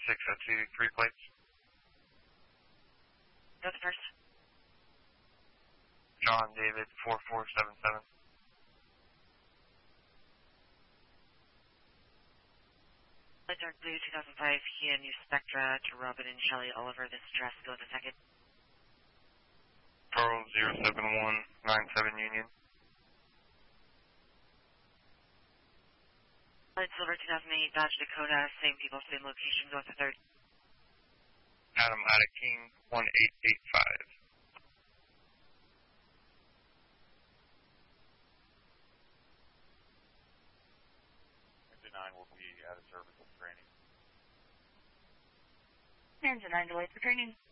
602, 3 plates. Go the first. John David 4477. Light Dark Blue 2005 Kia New Spectra to Robin and Shelley Oliver. This address. Go the second. Pearl 07197 Union. Light Silver 2008 Dodge Dakota. Same people, same location. Go the third. Adam Attic King 1885. Will be out of service for training. Engine 9 delayed for training.